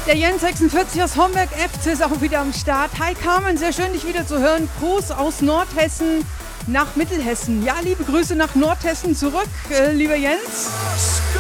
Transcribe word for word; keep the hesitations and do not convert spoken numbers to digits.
Der Jens sechsundvierzig aus Homberg F C ist auch wieder am Start. Hi Carmen, sehr schön dich wieder zu hören. Gruß aus Nordhessen nach Mittelhessen. Ja, liebe Grüße nach Nordhessen zurück, äh, lieber Jens.